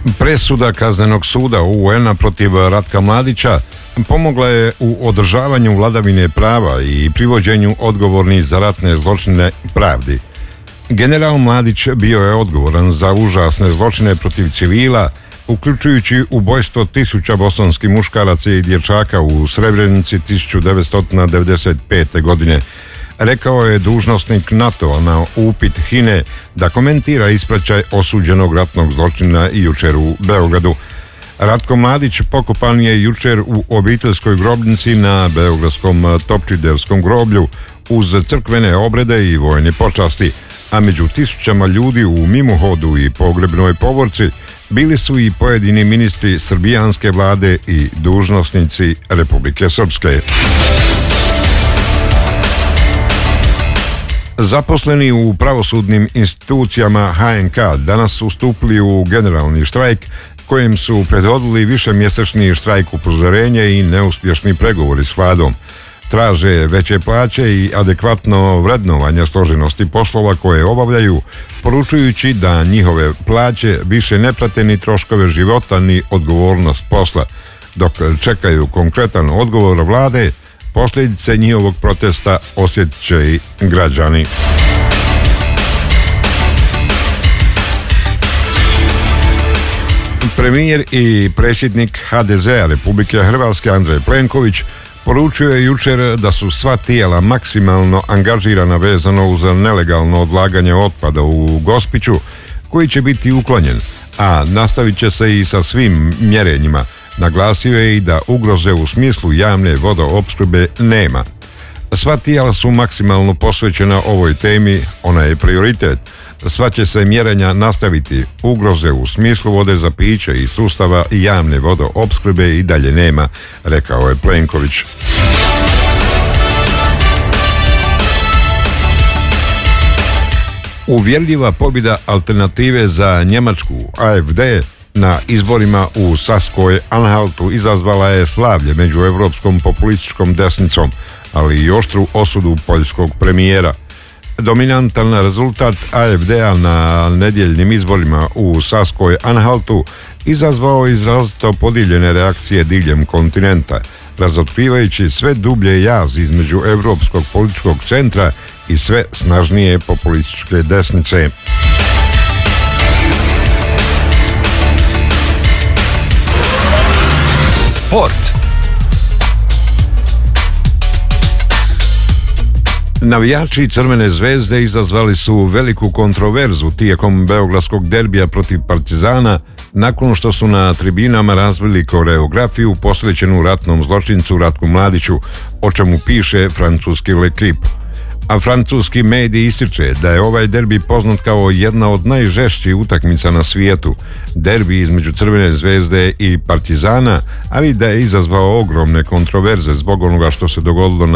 Presuda Kaznenog suda UN-a protiv Ratka Mladića pomogla je u održavanju vladavine prava i privođenju odgovornih za ratne zločine pravdi. General Mladić bio je odgovoran za užasne zločine protiv civila, uključujući ubojstvo tisuća bosanskih muškaraca i dječaka u Srebrenici 1995. godine. Rekao je dužnosnik NATO na upit HINE da komentira ispraćaj osuđenog ratnog zločina jučer u Beogradu. Ratko Mladić pokopan je jučer u obiteljskoj grobnici na beogradskom Topčidevskom groblju uz crkvene obrede i vojne počasti, a među tisućama ljudi u mimohodu i pogrebnoj povorci bili su i pojedini ministri srbijanske vlade i dužnosnici Republike Srpske. Zaposleni u pravosudnim institucijama HNK danas su stupili u generalni štrajk kojem su prethodili višemjesečni štrajk upozorenja i neuspješni pregovori s vladom. Traže veće plaće i adekvatno vrednovanje složenosti poslova koje obavljaju, poručujući da njihove plaće više ne prate ni troškove života ni odgovornost posla. Dok čekaju konkretan odgovor vlade, posljedice njihovog protesta osjetit će i građani. Premijer i predsjednik HDZ-a Republike Hrvatske Andrej Plenković poručio je jučer da su sva tijela maksimalno angažirana vezano uz nelegalno odlaganje otpada u Gospiću, koji će biti uklonjen, a nastavit će se i sa svim mjerenjima. Naglasio je i da ugroze u smislu javne vodoopskrbe nema. Sva tijela su maksimalno posvećena ovoj temi, ona je prioritet. Sva će se mjerenja nastaviti. Ugroze u smislu vode za piće i sustava javne vodoopskrbe i dalje nema, rekao je Plenković. Uvjerljiva pobjeda Alternative za Njemačku, AfD, na izborima u Saskoj Anhaltu izazvala je slavlje među evropskom populističkom desnicom, ali i oštru osudu poljskog premijera. Dominantan rezultat AfD-a na nedjeljnim izborima u Saskoj Anhaltu izazvao izrazito podijeljene reakcije diljem kontinenta, razotkrivajući sve dublje jaz između europskog političkog centra i sve snažnije populističke desnice. Sport. Navijači Crvene zvezde izazvali su veliku kontroverzu tijekom beogradskog derbija protiv Partizana nakon što su na tribinama razvili koreografiju posvećenu ratnom zločincu Ratku Mladiću, o čemu piše francuski L'Equipe. A francuski medij ističe da je ovaj derbi poznat kao jedna od najžešćih utakmica na svijetu, derbi između Crvene zvezde i Partizana, ali da je izazvao ogromne kontroverze zbog onoga što se dogodilo na